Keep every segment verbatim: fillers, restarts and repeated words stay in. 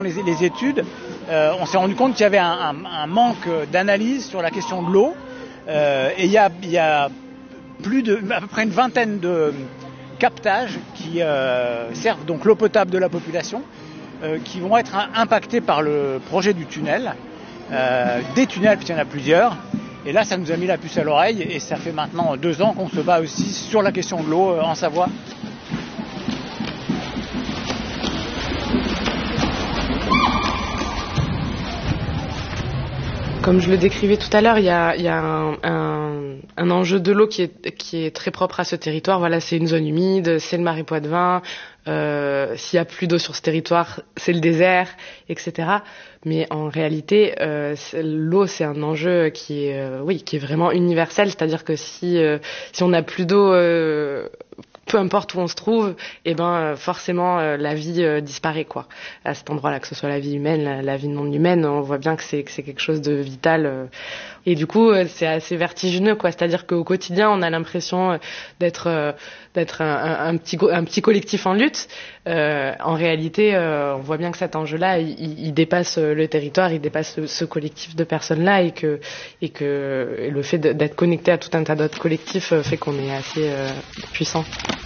Les, les études, euh, on s'est rendu compte qu'il y avait un, un, un manque d'analyse sur la question de l'eau euh, et il y a, il y a plus de, à peu près une vingtaine de captages qui euh, servent donc l'eau potable de la population euh, qui vont être impactés par le projet du tunnel, euh, des tunnels puisqu'il y en a plusieurs. Et là, ça nous a mis la puce à l'oreille et ça fait maintenant deux ans qu'on se bat aussi sur la question de l'eau euh, en Savoie. Comme je le décrivais tout à l'heure, il y a, il y a un, un, un enjeu de l'eau qui est, qui est très propre à ce territoire. Voilà, c'est une zone humide, c'est le marais Poitevin. Euh, s'il y a plus d'eau sur ce territoire, c'est le désert, et cetera. Mais en réalité, euh, c'est, l'eau, c'est un enjeu qui est, euh, oui, qui est vraiment universel. C'est-à-dire que si, euh, si on n'a plus d'eau, euh, peu importe où on se trouve, eh ben forcément euh, la vie euh, disparaît quoi. À cet endroit-là, que ce soit la vie humaine, la, la vie non humaine, on voit bien que c'est que c'est quelque chose de vital. Euh, et du coup, euh, c'est assez vertigineux quoi. C'est-à-dire qu'au quotidien, on a l'impression euh, d'être euh, d'être un, un, un petit un petit collectif en lutte. Euh, en réalité, euh, on voit bien que cet enjeu-là, il, il dépasse le territoire, il dépasse ce, ce collectif de personnes-là, et que et que et le fait d'être connecté à tout un tas d'autres collectifs fait qu'on est assez euh, puissant.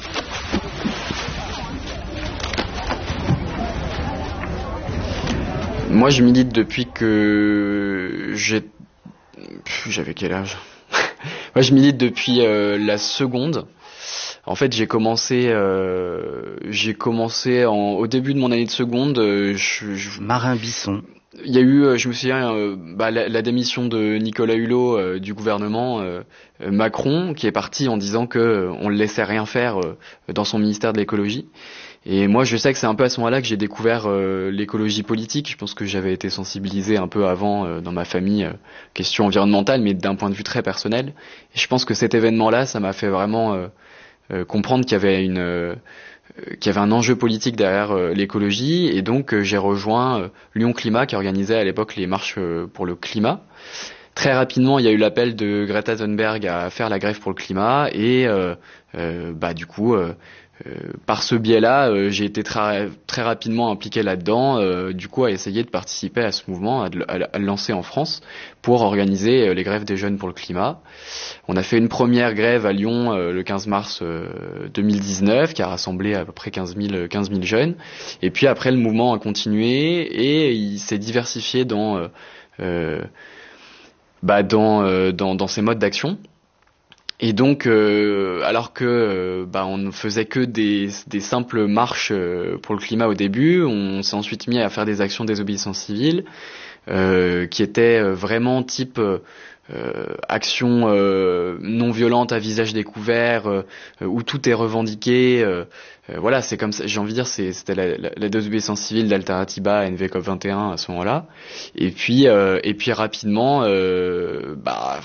Moi, je milite depuis que j'ai... J'avais quel âge? Moi, je milite depuis euh, la seconde. En fait, j'ai commencé, euh, j'ai commencé en, au début de mon année de seconde. Euh, je, je... Marin Bisson. Il y a eu, je me souviens, euh, bah, la, la démission de Nicolas Hulot euh, du gouvernement euh, Macron, qui est parti en disant que euh, on le laissait rien faire euh, dans son ministère de l'écologie. Et moi, je sais que c'est un peu à ce moment-là que j'ai découvert euh, l'écologie politique. Je pense que j'avais été sensibilisé un peu avant euh, dans ma famille, euh, question environnementale, mais d'un point de vue très personnel. Et je pense que cet événement-là, ça m'a fait vraiment euh, euh, comprendre qu'il y avait une euh, qu'il y avait un enjeu politique derrière euh, l'écologie, et donc euh, j'ai rejoint euh, Lyon Climat, qui organisait à l'époque les marches euh, pour le climat. Très rapidement, il y a eu l'appel de Greta Thunberg à faire la grève pour le climat, et euh, euh, bah du coup, euh, euh, par ce biais-là, euh, j'ai été très très rapidement impliqué là-dedans, euh, du coup à essayer de participer à ce mouvement, à, à, à le lancer en France pour organiser euh, les grèves des jeunes pour le climat. On a fait une première grève à Lyon euh, le quinze mars euh, deux mille dix-neuf, qui a rassemblé à peu près quinze mille jeunes. Et puis après, le mouvement a continué et il s'est diversifié dans euh, euh, bah dans, euh, dans dans ses modes d'action. Et donc, euh, alors que euh, bah, on ne faisait que des, des simples marches euh, pour le climat au début, on s'est ensuite mis à faire des actions de désobéissance civile, euh, qui étaient vraiment type euh, action euh, non violente à visage découvert, euh, où tout est revendiqué. Euh, euh, voilà, c'est comme ça. J'ai envie de dire, c'est, c'était la, la, la désobéissance civile d'Alteratiba à N V COP vingt et un à ce moment-là. Et puis, euh, et puis rapidement, euh, bah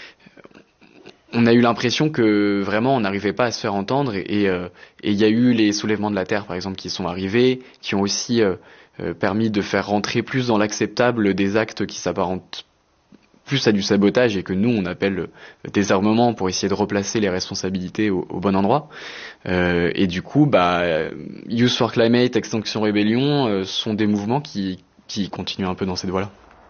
on a eu l'impression que vraiment on n'arrivait pas à se faire entendre, et il euh, et y a eu les soulèvements de la terre par exemple qui sont arrivés, qui ont aussi euh, euh, permis de faire rentrer plus dans l'acceptable des actes qui s'apparentent plus à du sabotage et que nous on appelle le désarmement, pour essayer de replacer les responsabilités au, au bon endroit. Euh, et du coup, bah, Youth for Climate, Extinction Rebellion euh, sont des mouvements qui, qui continuent un peu dans cette voie-là.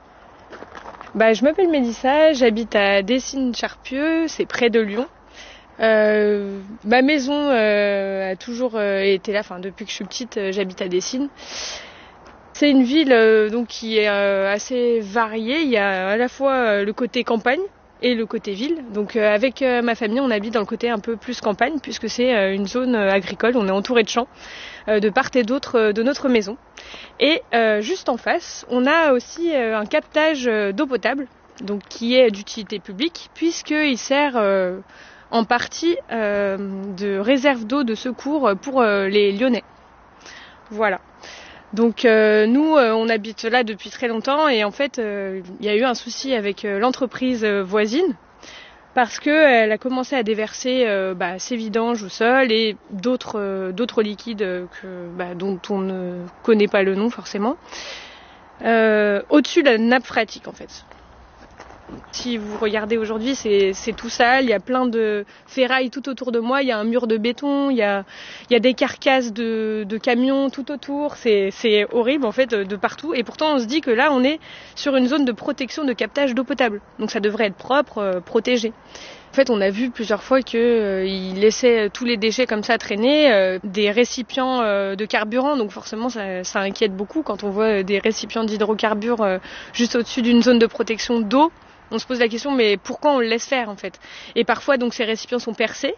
Bah, je m'appelle Mélissa, j'habite à Dessines-Charpieu, c'est près de Lyon. Euh, ma maison euh, a toujours euh, été là, enfin depuis que je suis petite, euh, j'habite à Dessines. C'est une ville euh, donc qui est euh, assez variée. Il y a à la fois euh, le côté campagne et le côté ville. Donc euh, avec euh, ma famille, on habite dans le côté un peu plus campagne, puisque c'est euh, une zone euh, agricole. On est entouré de champs euh, de part et d'autre euh, de notre maison. Et euh, juste en face, on a aussi euh, un captage euh, d'eau potable, donc qui est d'utilité publique, puisqu'il sert euh, en partie euh, de réserve d'eau de secours pour euh, les Lyonnais. Voilà. Donc euh, nous, euh, on habite là depuis très longtemps, et en fait, il euh, y a eu un souci avec euh, l'entreprise euh, voisine, parce qu'elle a commencé à déverser euh, bah, ses vidanges au sol et d'autres, euh, d'autres liquides que, bah, dont on ne connaît pas le nom forcément, euh, au-dessus de la nappe phréatique en fait. Si vous regardez aujourd'hui, c'est, c'est tout sale, il y a plein de ferrailles tout autour de moi, il y a un mur de béton, il y a, il y a des carcasses de, de camions tout autour, c'est, c'est horrible en fait de partout. Et pourtant on se dit que là on est sur une zone de protection de captage d'eau potable, donc ça devrait être propre, euh, protégé. En fait, on a vu plusieurs fois qu'ils euh, laissaient tous les déchets comme ça traîner, euh, des récipients euh, de carburant, donc forcément ça, ça inquiète beaucoup quand on voit des récipients d'hydrocarbures euh, juste au-dessus d'une zone de protection d'eau. On se pose la question, mais pourquoi on le laisse faire en fait ? Et parfois, donc, ces récipients sont percés.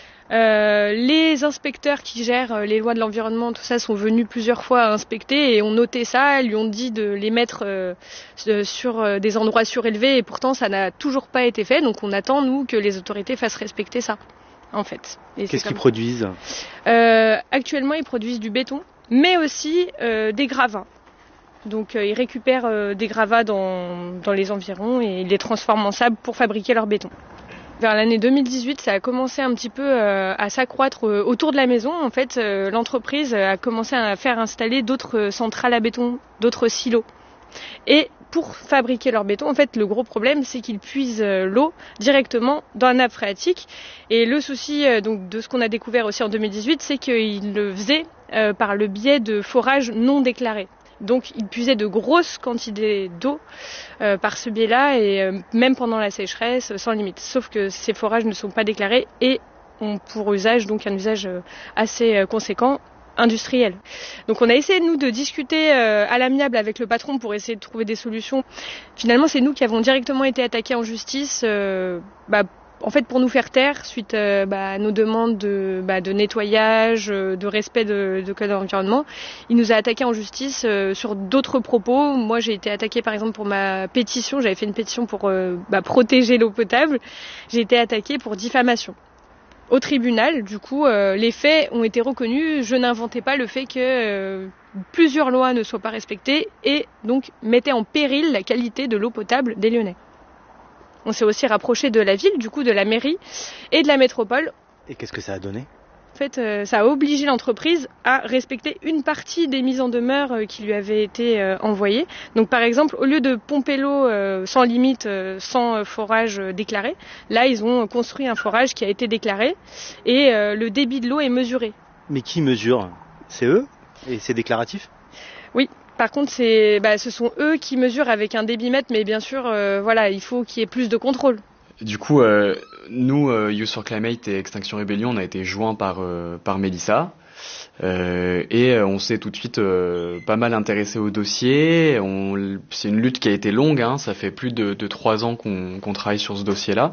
Euh, les inspecteurs qui gèrent les lois de l'environnement, tout ça, sont venus plusieurs fois inspecter et ont noté ça, lui ont dit de les mettre euh, sur des endroits surélevés et pourtant ça n'a toujours pas été fait. Donc on attend, nous, que les autorités fassent respecter ça, en fait. Et Qu'est-ce qu'ils produisent ? euh, Actuellement, ils produisent du béton, mais aussi euh, des gravats. Donc euh, ils récupèrent euh, des gravats dans, dans les environs et ils les transforment en sable pour fabriquer leur béton. Vers l'année deux mille dix-huit, ça a commencé un petit peu euh, à s'accroître euh, autour de la maison. En fait, euh, l'entreprise a commencé à faire installer d'autres centrales à béton, d'autres silos. Et pour fabriquer leur béton, en fait, le gros problème, c'est qu'ils puisent euh, l'eau directement dans la nappe phréatique. Et le souci euh, donc, de ce qu'on a découvert aussi en deux mille dix-huit, c'est qu'ils le faisaient euh, par le biais de forages non déclarés. Donc ils puisaient de grosses quantités d'eau euh, par ce biais-là et euh, même pendant la sécheresse sans limite. Sauf que ces forages ne sont pas déclarés et ont pour usage donc un usage euh, assez euh, conséquent industriel. Donc on a essayé nous de discuter euh, à l'amiable avec le patron pour essayer de trouver des solutions. Finalement c'est nous qui avons directement été attaqués en justice. Euh, bah, En fait, pour nous faire taire, suite euh, bah, à nos demandes de, bah, de nettoyage, euh, de respect de, de code de l'environnement, il nous a attaqués en justice euh, sur d'autres propos. Moi, j'ai été attaquée, par exemple, pour ma pétition. J'avais fait une pétition pour euh, bah, protéger l'eau potable. J'ai été attaquée pour diffamation. Au tribunal, du coup, euh, les faits ont été reconnus. Je n'inventais pas le fait que euh, plusieurs lois ne soient pas respectées et donc mettaient en péril la qualité de l'eau potable des Lyonnais. On s'est aussi rapproché de la ville, du coup de la mairie et de la métropole. Et qu'est-ce que ça a donné ? En fait, euh, ça a obligé l'entreprise à respecter une partie des mises en demeure euh, qui lui avaient été euh, envoyées. Donc par exemple, au lieu de pomper l'eau euh, sans limite, euh, sans euh, forage euh, déclaré, là ils ont construit un forage qui a été déclaré et euh, le débit de l'eau est mesuré. Mais qui mesure ? C'est eux ? Et c'est déclaratif ? Oui. Par contre, c'est, bah, ce sont eux qui mesurent avec un débitmètre, mais bien sûr, euh, voilà, il faut qu'il y ait plus de contrôle. Du coup, euh, nous, euh, Youth for Climate et Extinction Rebellion, on a été joints par euh, par Mélissa euh, et euh, on s'est tout de suite euh, pas mal intéressé au dossier. On, c'est une lutte qui a été longue, hein, ça fait plus de, de trois ans qu'on, qu'on travaille sur ce dossier-là.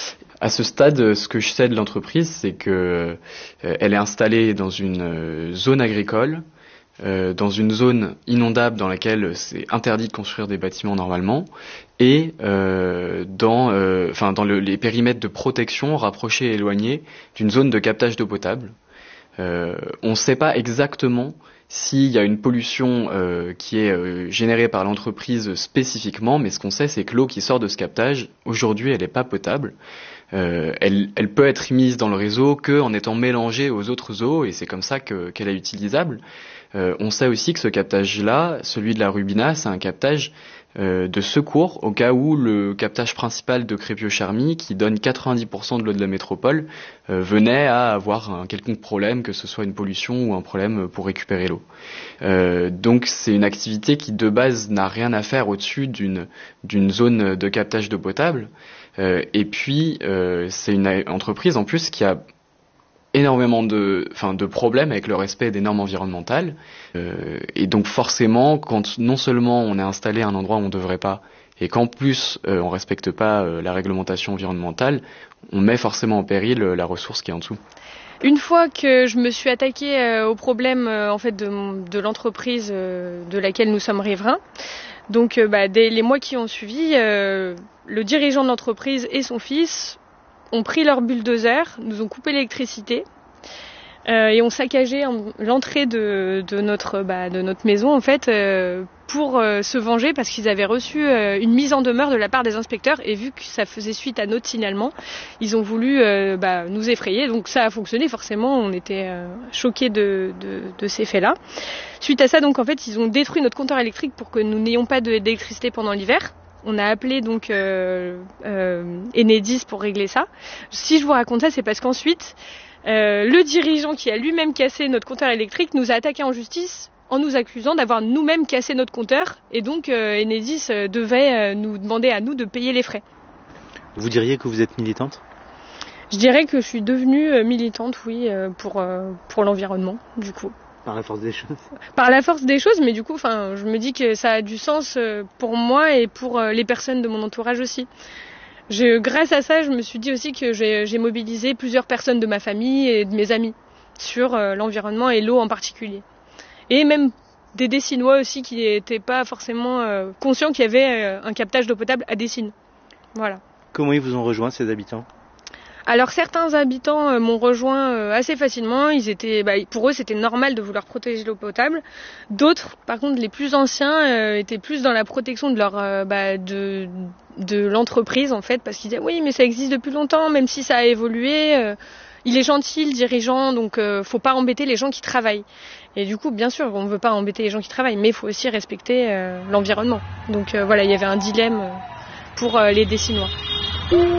À ce stade, ce que je sais de l'entreprise, c'est que euh, elle est installée dans une euh, zone agricole. Euh, dans une zone inondable dans laquelle c'est interdit de construire des bâtiments normalement, et euh, dans, euh, enfin, dans le, les périmètres de protection rapprochés et éloignés d'une zone de captage d'eau potable. Euh, on ne sait pas exactement s'il y a une pollution euh, qui est euh, générée par l'entreprise spécifiquement, mais ce qu'on sait, c'est que l'eau qui sort de ce captage, aujourd'hui, elle n'est pas potable. Euh, elle, elle peut être mise dans le réseau qu'en étant mélangée aux autres eaux, et c'est comme ça que, qu'elle est utilisable. Euh, on sait aussi que ce captage-là, celui de la Rubina, c'est un captage euh, de secours au cas où le captage principal de Crépio-Charmy, qui donne quatre-vingt-dix pour cent de l'eau de la métropole, euh, venait à avoir un quelconque problème, que ce soit une pollution ou un problème pour récupérer l'eau. Euh, donc c'est une activité qui de base n'a rien à faire au-dessus d'une, d'une zone de captage d'eau potable. Euh, et puis euh, c'est une entreprise en plus qui a énormément de, enfin, de problèmes avec le respect des normes environnementales. Euh, et donc forcément, quand non seulement on est installé à un endroit où on ne devrait pas, et qu'en plus euh, on ne respecte pas euh, la réglementation environnementale, on met forcément en péril euh, la ressource qui est en dessous. Une fois que je me suis attaquée euh, au problème euh, en fait de, de l'entreprise euh, de laquelle nous sommes riverains, donc euh, bah, dès les mois qui ont suivi, euh, le dirigeant de l'entreprise et son fils ont pris leur bulldozer, nous ont coupé l'électricité euh, et ont saccagé l'entrée de, de, notre, bah, de notre maison en fait euh, pour euh, se venger parce qu'ils avaient reçu euh, une mise en demeure de la part des inspecteurs et vu que ça faisait suite à notre signalement, ils ont voulu euh, bah, nous effrayer. Donc ça a fonctionné forcément, on était euh, choqués de, de, de ces faits-là. Suite à ça, donc en fait, ils ont détruit notre compteur électrique pour que nous n'ayons pas de, d'électricité pendant l'hiver. On a appelé donc euh, euh, Enedis pour régler ça. Si je vous raconte ça, c'est parce qu'ensuite, euh, le dirigeant qui a lui-même cassé notre compteur électrique nous a attaqué en justice en nous accusant d'avoir nous-mêmes cassé notre compteur. Et donc euh, Enedis euh, devait euh, nous demander à nous de payer les frais. Vous diriez que vous êtes militante ? Je dirais que je suis devenue euh, militante, oui, euh, pour, euh, pour l'environnement, du coup. Par la force des choses. Par la force des choses, mais du coup, enfin, je me dis que ça a du sens pour moi et pour les personnes de mon entourage aussi. Je, grâce à ça, je me suis dit aussi que j'ai, j'ai mobilisé plusieurs personnes de ma famille et de mes amis sur euh, l'environnement et l'eau en particulier. Et même des Dessinois aussi qui n'étaient pas forcément euh, conscients qu'il y avait euh, un captage d'eau potable à Dessines. Voilà. Comment ils vous ont rejoint, ces habitants ? Alors certains habitants euh, m'ont rejoint euh, assez facilement. Ils étaient, bah, pour eux, c'était normal de vouloir protéger l'eau potable. D'autres, par contre, les plus anciens, euh, étaient plus dans la protection de leur, euh, bah, de, de l'entreprise en fait, parce qu'ils disaient oui, mais ça existe depuis longtemps, même si ça a évolué. Euh, il est gentil, le dirigeant, donc euh, faut pas embêter les gens qui travaillent. Et du coup, bien sûr, on ne veut pas embêter les gens qui travaillent, mais il faut aussi respecter euh, l'environnement. Donc euh, voilà, il y avait un dilemme pour euh, les Dessinois.